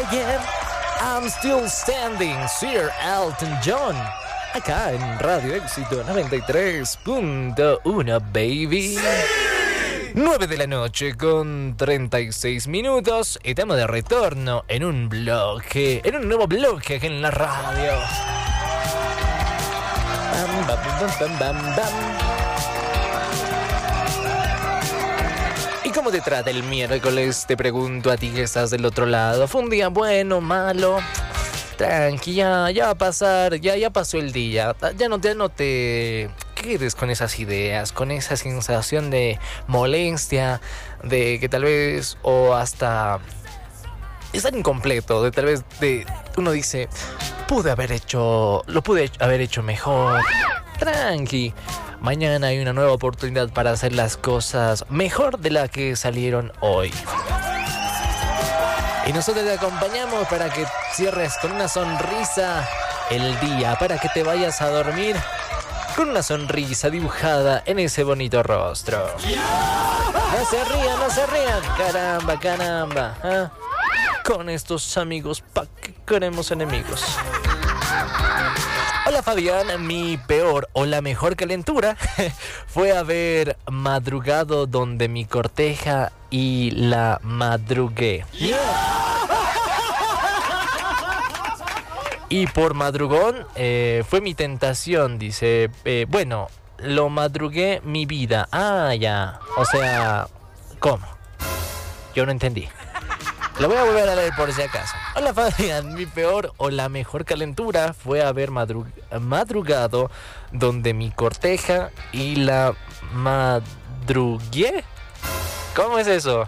yeah, I'm still standing, Sir Elton John. Acá en Radio Éxito 93.1, baby. 9 de la noche con 36 minutos. Estamos de retorno en un nuevo bloque aquí en la radio. Bam, bam, bam, bam, bam, bam. ¿Y cómo te trata el miércoles? Te pregunto a ti que estás del otro lado. ¿Fue un día bueno, malo? Tranqui, ya va a pasar, ya pasó el día. Ya no te quedes con esas ideas, con esa sensación de molestia, de que tal vez, o hasta estar incompleto, de tal vez uno dice, lo pude haber hecho mejor. Tranqui, mañana hay una nueva oportunidad para hacer las cosas mejor de la que salieron hoy. Y nosotros te acompañamos para que cierres con una sonrisa el día, para que te vayas a dormir con una sonrisa dibujada en ese bonito rostro. No se rían, caramba, ¿eh? Con estos amigos, ¿pa' qué queremos enemigos? Hola Fabián, mi peor o la mejor calentura fue haber madrugado donde mi corteja y la madrugué. Y por madrugón fue mi tentación, dice. Bueno, lo madrugué mi vida. Ah, ya. O sea, ¿cómo? Yo no entendí. Lo voy a volver a leer por si acaso. Hola Fabián, mi peor o la mejor calentura fue haber madrugado donde mi corteja y la madrugué. ¿Cómo es eso?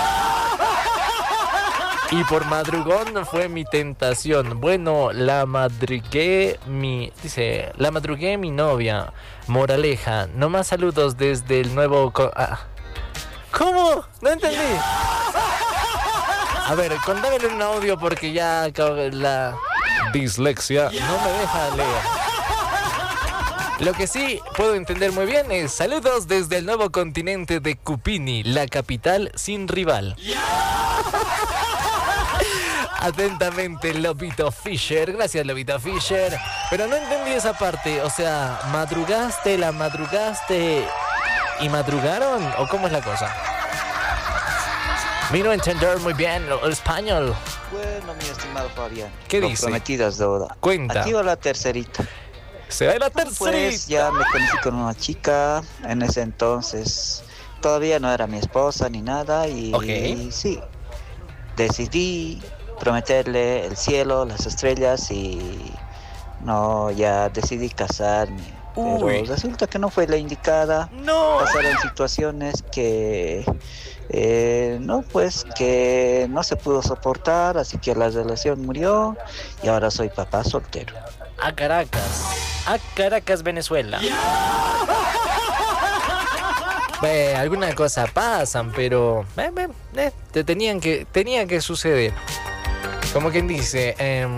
Y por madrugón fue mi tentación. Bueno, la madrugué mi novia. Moraleja, no más saludos desde el nuevo... ¿Cómo? No entendí. A ver, contámelo en un audio porque ya la dislexia no me deja leer. Lo que sí puedo entender muy bien es saludos desde el nuevo continente de Cupini, la capital sin rival. Atentamente, Lobito Fisher. Gracias, Lobito Fisher. Pero no entendí esa parte. O sea, ¿la madrugaste y madrugaron? ¿O cómo es la cosa? Vino a entender muy bien el español. Bueno, mi estimado Fabián. ¿Qué dice? Prometidas deuda. Cuenta. Aquí va la tercerita. Se va la tercerita. Pues ya me conocí con una chica. En ese entonces todavía no era mi esposa ni nada. Y sí, decidí prometerle el cielo, las estrellas y no, ya decidí casarme. Pero resulta que no fue la indicada. No. Pasaron situaciones que que no se pudo soportar, así que la relación murió y ahora soy papá soltero. A Caracas, Venezuela. Alguna cosa pasan, pero tenía que suceder. Como quien dice,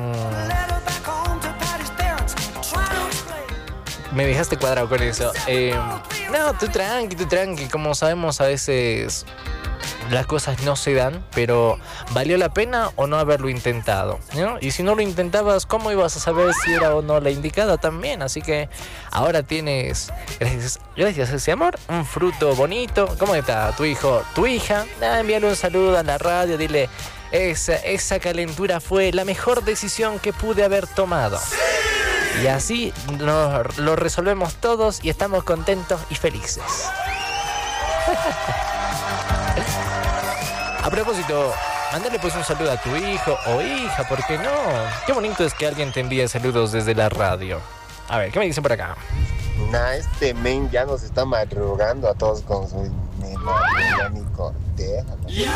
me dejaste cuadrado con eso. No, tú tranqui. Como sabemos, a veces las cosas no se dan, pero ¿valió la pena o no haberlo intentado? ¿No? Y si no lo intentabas, ¿cómo ibas a saber si era o no la indicada también? Así que ahora tienes, gracias a ese amor, un fruto bonito. ¿Cómo está tu hijo, tu hija? Envíale un saludo a la radio, dile, esa calentura fue la mejor decisión que pude haber tomado. Y así lo resolvemos todos y estamos contentos y felices. A propósito, mándale pues un saludo a tu hijo o hija, ¿por qué no? Qué bonito es que alguien te envíe saludos desde la radio. A ver, ¿qué me dicen por acá? Este men ya nos está madrugando a todos con su mi corteja.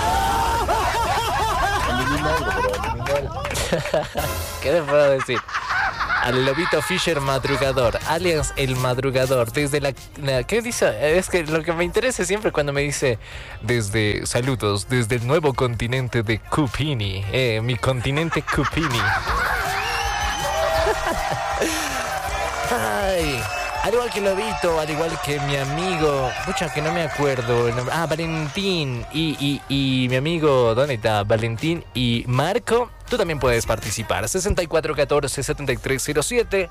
Eliminarlo. ¿Qué le puedo decir? Al Lobito Fisher madrugador, alias el madrugador, desde ¿qué dice? Es que lo que me interesa siempre cuando me dice saludos desde el nuevo continente de Cupini, mi continente Cupini. Ay, Al igual que Lobito, al igual que mi amigo, mucho que no me acuerdo el nombre. Valentín y mi amigo, ¿dónde está? Valentín y Marco, tú también puedes participar. 6414-7307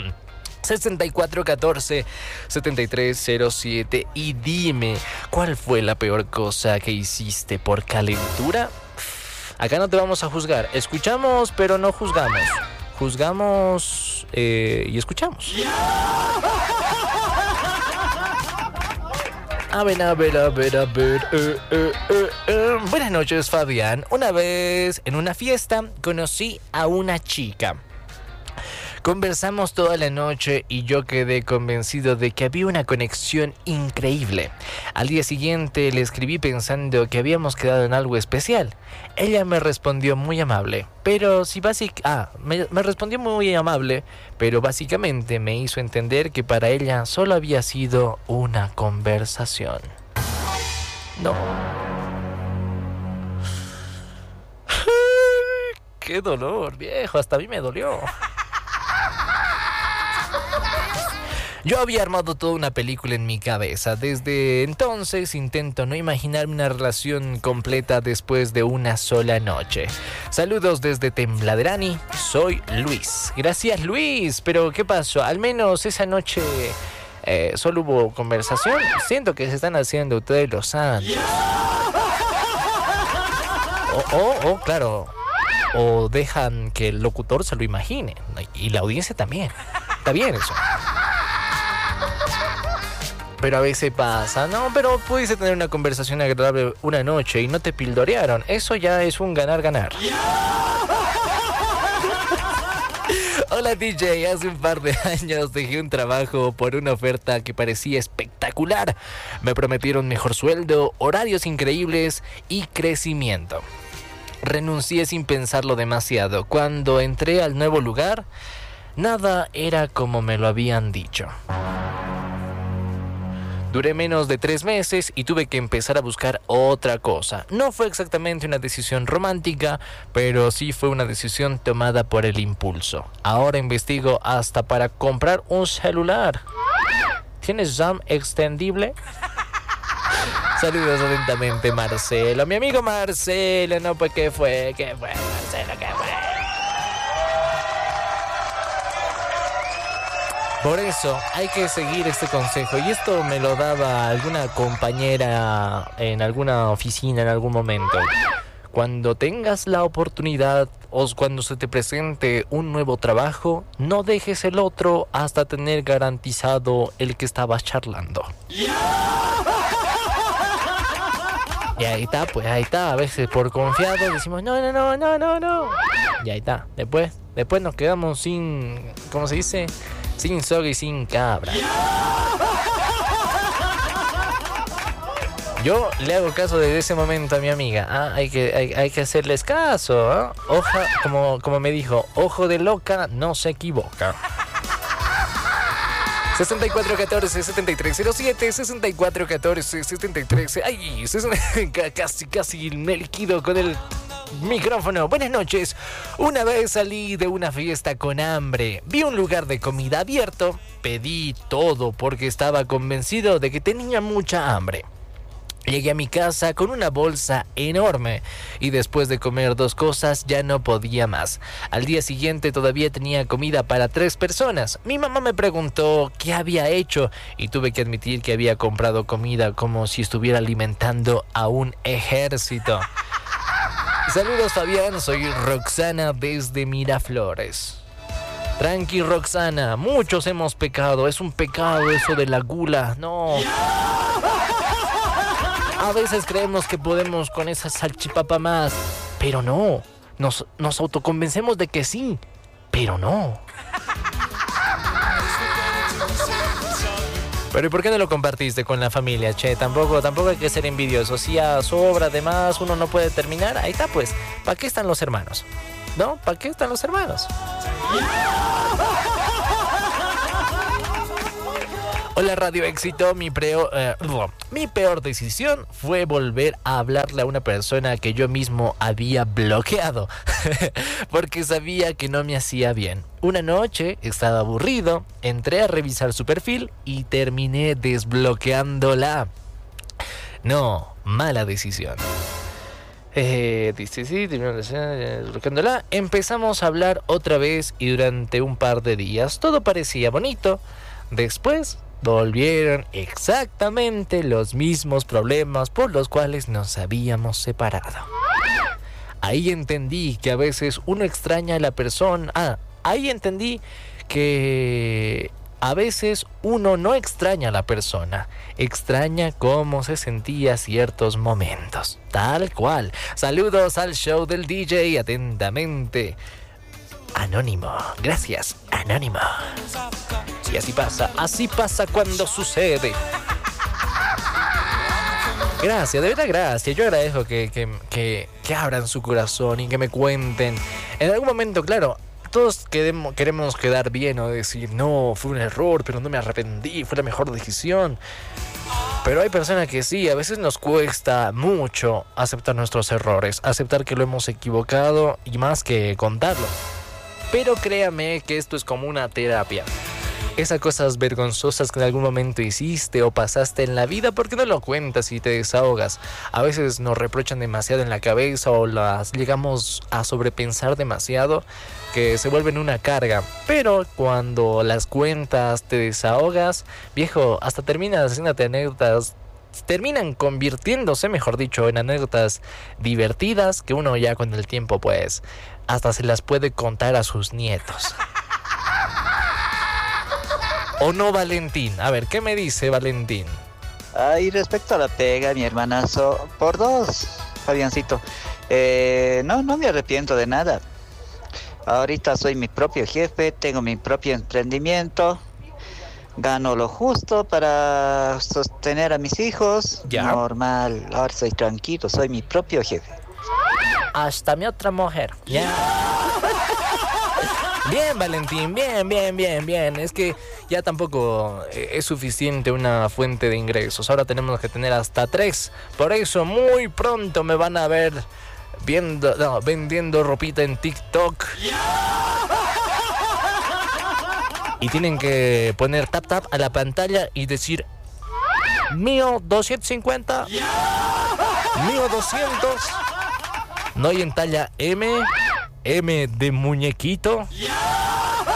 6414-7307 y dime, ¿cuál fue la peor cosa que hiciste por calentura? Acá no te vamos a juzgar, escuchamos pero no juzgamos. Juzgamos y escuchamos. A ver. Buenas noches, Fabián. Una vez en una fiesta conocí a una chica. Conversamos toda la noche y yo quedé convencido de que había una conexión increíble. Al día siguiente le escribí pensando que habíamos quedado en algo especial. Ella me respondió muy amable, pero me respondió muy amable, pero básicamente me hizo entender que para ella solo había sido una conversación. No. ¡Qué dolor, viejo! Hasta a mí me dolió. Yo había armado toda una película en mi cabeza. Desde entonces intento no imaginarme una relación completa después de una sola noche. Saludos desde Tembladerani, soy Luis. Gracias, Luis, pero ¿qué pasó? Al menos esa noche solo hubo conversación. Siento que se están haciendo ustedes los santos. Claro. O dejan que el locutor se lo imagine. Y la audiencia también. Está bien eso. Pero a veces pasa, no, pero pudiste tener una conversación agradable una noche y no te pildorearon. Eso ya es un ganar-ganar. Hola DJ, hace un par de años dejé un trabajo por una oferta que parecía espectacular. Me prometieron mejor sueldo, horarios increíbles y crecimiento. Renuncié sin pensarlo demasiado. Cuando entré al nuevo lugar, nada era como me lo habían dicho. Duré menos de 3 meses y tuve que empezar a buscar otra cosa. No fue exactamente una decisión romántica, pero sí fue una decisión tomada por el impulso. Ahora investigo hasta para comprar un celular. ¿Tienes RAM extendible? Saludos atentamente, Marcelo. Mi amigo Marcelo, no, pues, ¿qué fue, Marcelo, qué fue? Por eso hay que seguir este consejo. Y esto me lo daba alguna compañera en alguna oficina en algún momento. Cuando tengas la oportunidad o cuando se te presente un nuevo trabajo, no dejes el otro hasta tener garantizado el que estabas charlando. Y ahí está, pues ahí está. A veces por confiado decimos no. Y ahí está. Después nos quedamos sin, ¿cómo se dice? Sin soga y sin cabra. Yo le hago caso desde ese momento a mi amiga. Hay que hacerles caso. Como me dijo, ojo de loca no se equivoca. 6414-7307, 6414-73. Ay, casi me liquido con el micrófono. Buenas noches. Una vez salí de una fiesta con hambre. Vi un lugar de comida abierto. Pedí todo porque estaba convencido de que tenía mucha hambre. Llegué a mi casa con una bolsa enorme y después de comer 2 cosas ya no podía más. Al día siguiente todavía tenía comida para 3 personas. Mi mamá me preguntó qué había hecho y tuve que admitir que había comprado comida como si estuviera alimentando a un ejército. Saludos, Fabián, soy Roxana desde Miraflores. Tranqui, Roxana, muchos hemos pecado, es un pecado eso de la gula, no. A veces creemos que podemos con esa salchipapa más, pero no. Nos autoconvencemos de que sí, pero no. Pero ¿y por qué no lo compartiste con la familia, che? Tampoco hay que ser envidioso. Si a sobra, además, uno no puede terminar, ahí está, pues. ¿Para qué están los hermanos? ¿No? ¿Para qué están los hermanos? Hola Radio Éxito, mi peor decisión fue volver a hablarle a una persona que yo mismo había bloqueado, porque sabía que no me hacía bien. Una noche estaba aburrido, entré a revisar su perfil y terminé desbloqueándola. No, mala decisión. Dice, sí, desbloqueándola. Empezamos a hablar otra vez y durante un par de días todo parecía bonito. Después volvieron exactamente los mismos problemas por los cuales nos habíamos separado. Ahí entendí que a veces uno extraña a la persona. Ahí entendí que a veces uno no extraña a la persona, extraña cómo se sentía ciertos momentos. Tal cual. Saludos al show del DJ, atentamente. Anónimo. Gracias, Anónimo. Y así pasa cuando sucede. Gracias, de verdad gracias. Yo agradezco que abran su corazón y que me cuenten. En algún momento, claro, todos queremos quedar bien o decir, no, fue un error, pero no me arrepentí, fue la mejor decisión. Pero hay personas que sí, a veces nos cuesta mucho aceptar nuestros errores, aceptar que lo hemos equivocado y más que contarlo. Pero créame que esto es como una terapia. Esas cosas vergonzosas que en algún momento hiciste o pasaste en la vida, ¿por qué no lo cuentas y te desahogas? A veces nos reprochan demasiado en la cabeza o las llegamos a sobrepensar demasiado que se vuelven una carga. Pero cuando las cuentas, te desahogas, viejo, hasta terminas haciéndote anécdotas. Terminan convirtiéndose, mejor dicho, en anécdotas divertidas que uno ya con el tiempo pues hasta se las puede contar a sus nietos. ¿O no, Valentín? A ver, ¿qué me dice Valentín? Y respecto a la pega, mi hermanazo, por dos, Fabiancito. No me arrepiento de nada. Ahorita soy mi propio jefe, tengo mi propio emprendimiento, gano lo justo para sostener a mis hijos. ¿Ya? Normal, ahora soy tranquilo, soy mi propio jefe. Hasta mi otra mujer. Ya. Bien, Valentín, bien. Es que ya tampoco es suficiente una fuente de ingresos. Ahora tenemos que tener hasta 3. Por eso muy pronto me van a ver vendiendo ropita en TikTok. Y tienen que poner tap a la pantalla y decir mío 250, mío 200. No hay en talla M de muñequito.